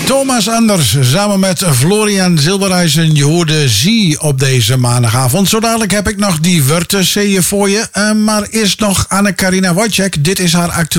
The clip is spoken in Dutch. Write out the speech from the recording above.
Thomas Anders samen met Florian Silbereisen. Je hoorde Zie op deze maandagavond. Zo dadelijk heb ik nog die Wörterserie voor je. Maar eerst nog Anne-Carina Wojcik. Dit is haar actuele